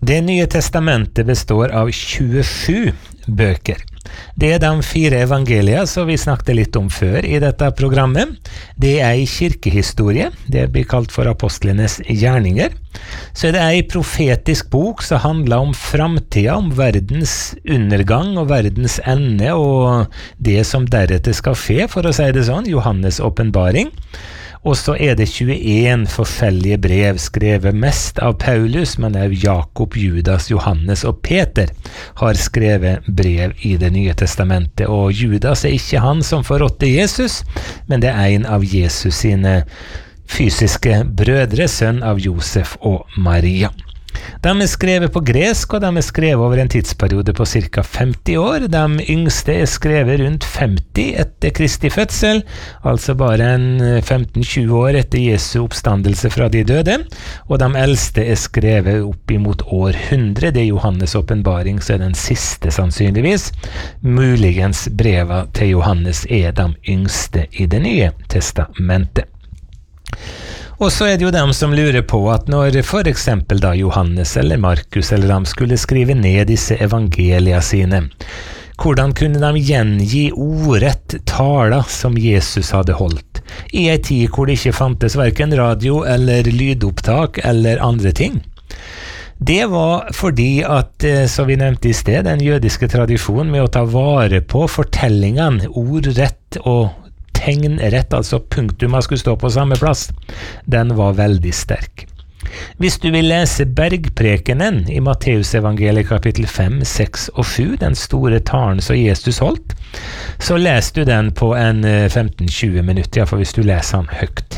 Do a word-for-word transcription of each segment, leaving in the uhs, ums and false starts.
Det nye testamentet består av tjuesju bøker. Det er de fire evangelier som vi snakket litt om før i dette programmet. Det er en kirkehistorie, det blir kalt for apostlenes gjerninger. Så det er en profetisk bok som handler om framtida, om verdens undergang og verdens ende, og det som deretter skal skje, for å si det sånn, Johannes åpenbaring. Og så er det tjueen forskjellige brev skrevet mest av Paulus, men også Jakob, Judas, Johannes og Peter har skrevet brev i det nye testamentet. Og Judas er ikke han som forrådte Jesus, men det er en av Jesus sine fysiske brødre, sønn av Josef og Maria. De er skrevet på gresk, og de er skrevet over en tidsperiode på cirka femti år. De yngste er skrevet rundt femti etter Kristi fødsel, altså bare en femten til tjue år etter Jesu oppstandelse fra de døde, og de eldste er skrevet opp imot århundre. Det er Johannes åpenbaring, så er den siste sannsynligvis. Muligens brevet til Johannes er de yngste i det nye testamentet. Og så er det jo dem som lurer på at når for eksempel da Johannes eller Markus eller de skulle skrive ned disse evangelia sine, hvordan kunne de gjengi ordrett taler som Jesus hadde holdt, i en tid hvor det ikke fantes hverken radio eller lydopptak eller andre ting? Det var fordi at, som vi nevnte i sted, den jødiske tradisjonen med å ta vare på fortellingene, ordrett og tegnrett, altså punktum skulle stå på samme plass, den var veldig sterk. Hvis du vil lese bergprekenen i Matteus evangeliet kapittel fem, seks og sju, den store talen som Jesus holdt, så leser du den på en femten til tjue minutter, ja, for hvis du leser den høyt.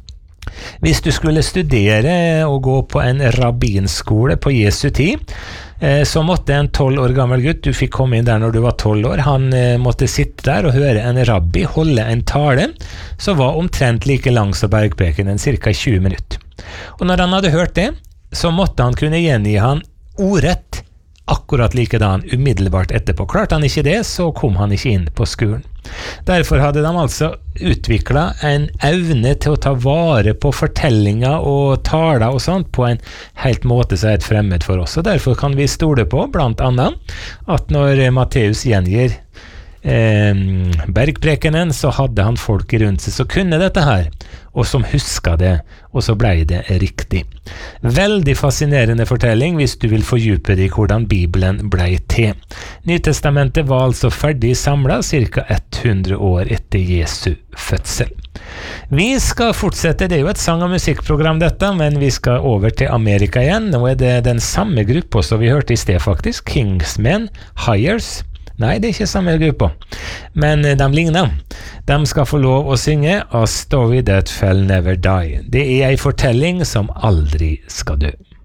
Hvis du skulle studere og gå på en rabbinskole på Jesu tid, så måtte en tolv år gammel gutt, du fikk komme inn der når du var tolv år, han måtte sitte der og høre en rabbi holde en tale som var omtrent like lang som bergprekenen, cirka tjue minutter. Og når han hadde hørt det, så måtte han kunne gjengi han ordrett akkurat likedan umiddelbart etterpå. Klarte han ikke det, så kom han ikke inn på skolen. Derfor hadde de altså utviklet en evne til å ta vare på fortellinger og taler og sånt på en helt måte som er et fremmed for oss. Og derfor kan vi stole på, blant annet, at når Matteus gjengir eh, bergprekenen, så hadde han folk rundt seg som kunne dette her, og som husket det, og så ble det riktig. Veldig fascinerende fortelling hvis du vil fordype deg i hvordan Bibelen ble til. Nytestamentet var altså ferdig samlet cirka hundre år etter Jesu fødsel. Vi skal fortsette, det er jo et sang- og musikkprogram dette, men vi skal over til Amerika igjen. Nå er det den samme gruppa som vi hørte i sted faktisk, Kingsmen, Hires. Nei, det er ikke samme gruppa, men de ligner. De skal få lov å synge A Story That Shall Never Die. Det er en fortelling som aldri skal dø.